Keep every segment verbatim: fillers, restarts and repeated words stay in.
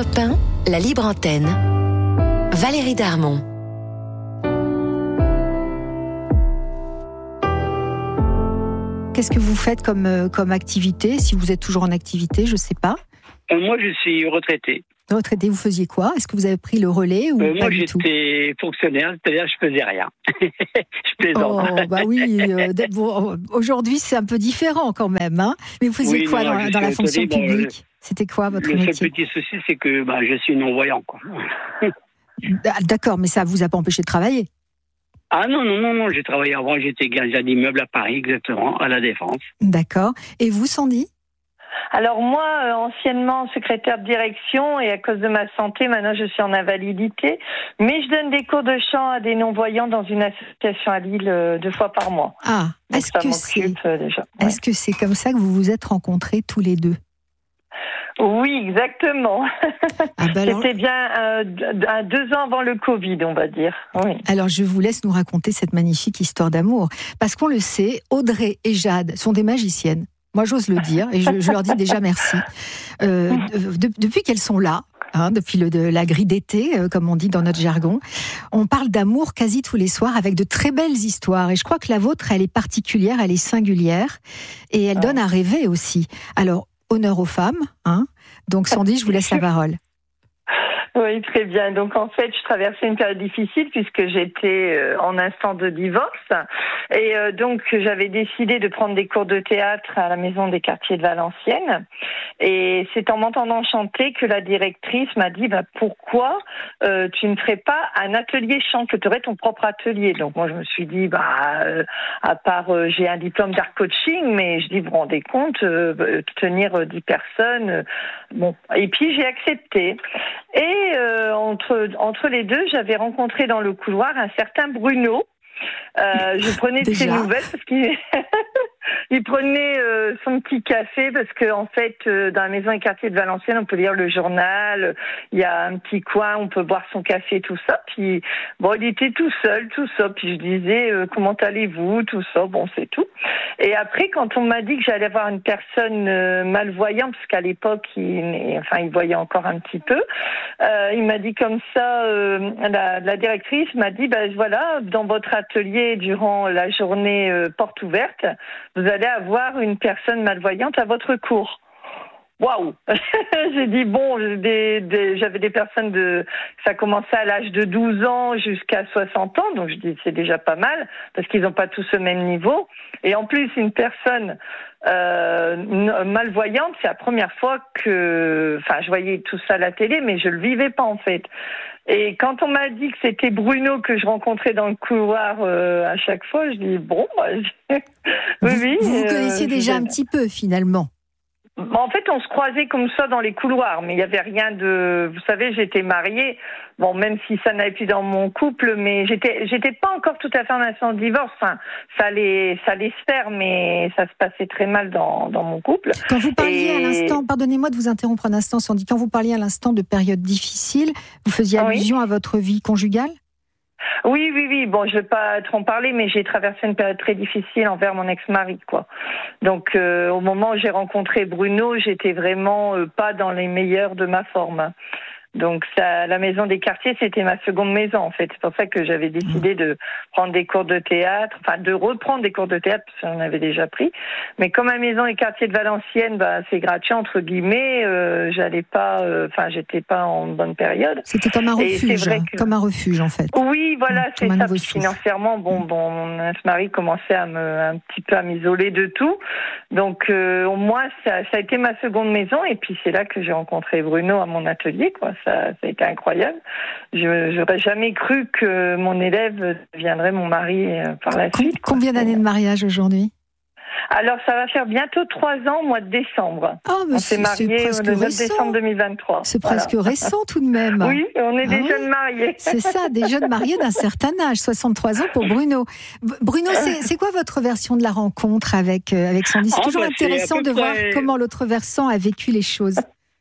Europe un, la libre antenne. Valérie Darmon. Qu'est-ce que vous faites comme, euh, comme activité? Si vous êtes toujours en activité, je ne sais pas. Euh, moi, je suis retraité. Retraité, vous faisiez quoi? Est-ce que vous avez pris le relais ou euh, pas Moi, du tout? j'étais fonctionnaire, c'est-à-dire je faisais rien. Je plaisante. Oh, bah oui, euh, bon, aujourd'hui c'est un peu différent quand même. Hein, mais vous faisiez Oui, quoi non, dans, je dans la suis fonction étonné, bon, publique? le- C'était quoi votre Le seul métier? petit souci, c'est que bah, je suis non-voyant, quoi. Ah, d'accord, mais ça ne vous a pas empêché de travailler? Ah non, non, non, non, j'ai travaillé avant, j'étais gardien d'immeuble à Paris, exactement, à La Défense. D'accord. Et vous, Sandy? Alors moi, euh, anciennement secrétaire de direction, et à cause de ma santé, maintenant je suis en invalidité, mais je donne des cours de chant à des non-voyants dans une association à Lille euh, deux fois par mois. Ah, Donc est-ce ça que c'est m'occupe euh, déjà. Ouais. est-ce que c'est comme ça que vous vous êtes rencontrés tous les deux? Oui, exactement. Ah bah alors, C'était bien euh, d- deux ans avant le Covid, on va dire. Oui. alors je vous laisse nous raconter cette magnifique histoire d'amour. Parce qu'on le sait, Audrey et Jade sont des magiciennes. Moi, j'ose le dire, et je, je leur dis déjà merci. Euh, de, depuis qu'elles sont là, hein, depuis le, de, la grille d'été, euh, comme on dit dans notre jargon, on parle d'amour quasi tous les soirs avec de très belles histoires. Et je crois que la vôtre, elle est particulière, elle est singulière, et elle donne à rêver aussi. Alors, honneur aux femmes, hein. Donc Sandy, je vous laisse la parole. Oui, très bien. Donc en fait, je traversais une période difficile puisque j'étais euh, en instant de divorce. Et euh, donc j'avais décidé de prendre des cours de théâtre à la Maison des Quartiers de Valenciennes. Et c'est en m'entendant chanter que la directrice m'a dit bah, « Pourquoi euh, tu ne ferais pas un atelier chant, que tu aurais ton propre atelier ?» Donc moi je me suis dit bah, euh, à part euh, j'ai un diplôme d'art coaching, mais je dis vous vous rendez compte, euh, tenir dix personnes, euh, bon. Et puis j'ai accepté. Et euh, entre, entre les deux, j'avais rencontré dans le couloir un certain Bruno. Euh, je prenais de ses nouvelles parce qu'il il prenait euh, son petit café parce que en fait euh, dans la Maison et Quartiers de Valenciennes on peut lire le journal, il y a un petit coin, on peut boire son café, tout ça. Puis bon, il était tout seul, tout ça. Puis je disais euh, comment allez-vous, tout ça. Bon, c'est tout. Et après quand on m'a dit que j'allais avoir une personne euh, malvoyante, parce qu'à l'époque il, enfin il voyait encore un petit peu, euh, il m'a dit comme ça, euh, la, la directrice m'a dit ben voilà, dans votre atelier durant la journée euh, porte ouverte, vous allez avoir une personne malvoyante à votre cours. Waouh. J'ai dit bon, des, des, j'avais des personnes de, ça commençait à l'âge de douze ans jusqu'à soixante ans, donc je dis c'est déjà pas mal parce qu'ils n'ont pas tous le même niveau. Et en plus une personne euh, malvoyante, c'est la première fois que, enfin je voyais tout ça à la télé, mais je le vivais pas en fait. Et quand on m'a dit que c'était Bruno que je rencontrais dans le couloir euh, à chaque fois, je dis bon, bah, je... Vous, oui, oui. Vous, vous euh, connaissiez déjà un petit peu finalement. En fait, on se croisait comme ça dans les couloirs, mais il n'y avait rien de... Vous savez, j'étais mariée, bon, même si ça n'avait plus dans mon couple, mais j'étais j'étais pas encore tout à fait en instant de divorce. Enfin, ça allait, ça allait se faire, mais ça se passait très mal dans, dans mon couple. Quand vous parliez Et... à l'instant, pardonnez-moi de vous interrompre un instant, Sandy, quand vous parliez à l'instant de période difficile, vous faisiez allusion oui. à votre vie conjugale ? Oui, oui, oui. Bon, je vais pas trop en parler, mais j'ai traversé une période très difficile envers mon ex-mari, quoi. Donc, euh, au moment où j'ai rencontré Bruno, j'étais vraiment euh, pas dans les meilleurs de ma forme. Donc, ça, la Maison des Quartiers, c'était ma seconde maison, en fait. C'est pour ça que j'avais décidé de prendre des cours de théâtre, enfin, de reprendre des cours de théâtre, parce qu'on avait déjà pris. Mais comme la Maison et Quartiers de Valenciennes, bah, c'est gratuit, entre guillemets, euh, j'allais pas, enfin, euh, j'étais pas en bonne période. C'était comme un refuge, que... comme un refuge, en fait. Oui, voilà, c'est ça. Financièrement, bon, mmh. bon, mon ex-mari commençait à me, un petit peu à m'isoler de tout. Donc, euh, au moins, ça, ça a été ma seconde maison. Et puis, c'est là que j'ai rencontré Bruno à mon atelier, quoi. Ça, ça a été incroyable. Je n'aurais jamais cru que mon élève deviendrait mon mari euh, par la Com- suite. Quoi. Combien d'années de mariage aujourd'hui ? Alors, ça va faire bientôt trois ans au mois de décembre. Oh, mais on s'est mariés le neuf décembre deux mille vingt-trois. C'est voilà. presque récent tout de même. Oui, on est des ah, jeunes oui. mariés. C'est ça, des jeunes mariés d'un certain âge, soixante-trois ans pour Bruno. Bruno, c'est, c'est quoi votre version de la rencontre avec, euh, avec Sandy ? C'est oh, toujours bah, intéressant de près... voir comment l'autre versant a vécu les choses.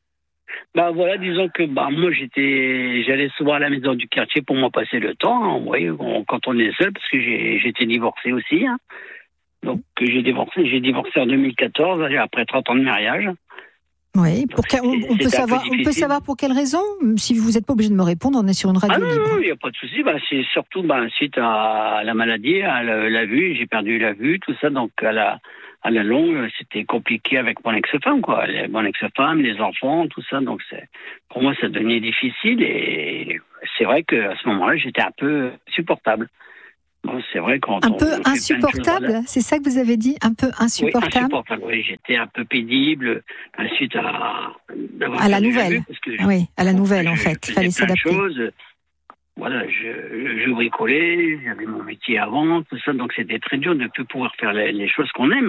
Bah voilà, disons que bah moi j'étais, j'allais souvent à la Maison du Quartier pour moi passer le temps. Hein, vous voyez, on, quand on est seul, parce que j'ai, j'étais divorcé aussi. Hein. Donc j'ai divorcé, j'ai divorcé en deux mille quatorze après trente ans de mariage. Oui, pour quel, on, on, peut savoir, on peut savoir pour quelle raison. Si vous n'êtes pas obligé de me répondre, on est sur une radio ah non, libre. Non, il n'y a pas de souci. Bah, c'est surtout bah, suite à la maladie, à la, la vue, j'ai perdu la vue, tout ça. Donc à la, à la longue, c'était compliqué avec mon ex-femme, quoi. Mon ex-femme, les enfants, tout ça. Donc c'est, pour moi, ça devenait difficile. Et c'est vrai qu'à ce moment-là, j'étais un peu insupportable. Bon, c'est vrai quand un on, peu on insupportable, choses, c'est ça que vous avez dit, un peu insupportable. Oui, insupportable. Oui, j'étais un peu pénible suite à à la nouvelle. Parce que je, oui, à la nouvelle en fait. Il fallait s'adapter. Choses. Voilà, je, je bricolais, j'avais mon métier avant, tout ça, donc c'était très dur de ne plus pouvoir faire les, les choses qu'on aime.